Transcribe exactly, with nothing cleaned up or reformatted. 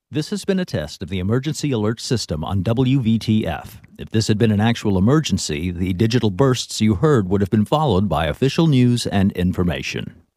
This has been a test of the emergency alert system on W V T F. If this had been an actual emergency, the digital bursts you heard would have been followed by official news and information.